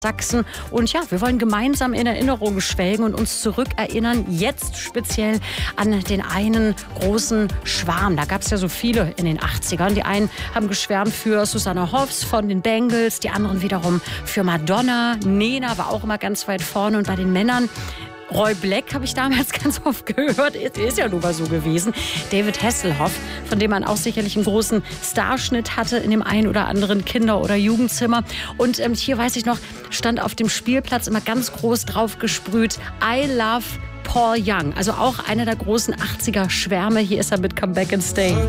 Sachsen. Und ja, wir wollen gemeinsam in Erinnerung schwelgen und uns zurückerinnern, jetzt speziell an den einen großen Schwarm. Da gab es ja so viele in den 80ern. Die einen haben geschwärmt für Susanna Hoffs von den Bangles, die anderen wiederum für Madonna. Nena war auch immer ganz weit vorne. Und bei den Männern Roy Black habe ich damals ganz oft gehört. Ist ja nun mal so gewesen. David Hasselhoff, von dem man auch sicherlich einen großen Starschnitt hatte in dem einen oder anderen Kinder- oder Jugendzimmer. Und hier, weiß ich noch, stand auf dem Spielplatz immer ganz groß drauf gesprüht: I love Paul Young. Also auch einer der großen 80er-Schwärme. Hier ist er mit Come Back and Stay.